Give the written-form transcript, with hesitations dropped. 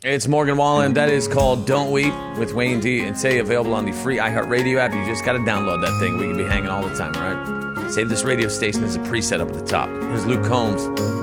It's Morgan Wallen. That is called Don't Weep with Wayne D. And say available on the free iHeartRadio app. You just got to download that thing. We can be hanging all the time, all right? Save this radio station as a preset up at the top. Here's Luke Combs.